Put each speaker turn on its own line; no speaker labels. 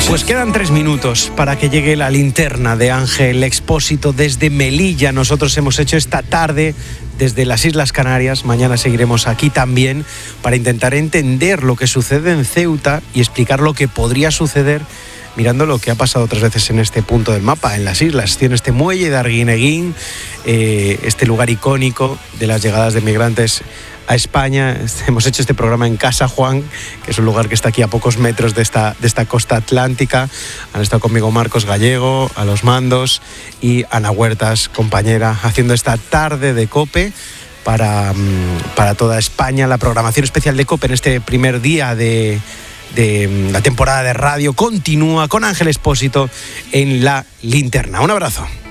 Pues quedan 3 minutos para que llegue la linterna de Ángel Expósito desde Melilla. Nosotros hemos hecho esta tarde desde las Islas Canarias. Mañana seguiremos aquí también para intentar entender lo que sucede en Ceuta y explicar lo que podría suceder mirando lo que ha pasado otras veces en este punto del mapa, en las islas. Tiene este muelle de Arguineguín, este lugar icónico de las llegadas de migrantes a España. Hemos hecho este programa en Casa Juan, que es un lugar que está aquí a pocos metros de esta costa atlántica. Han estado conmigo Marcos Gallego a los mandos y Ana Huertas, compañera, haciendo esta tarde de COPE para toda España. La programación especial de COPE en este primer día de la temporada de radio continúa con Ángel Expósito en la linterna. Un abrazo.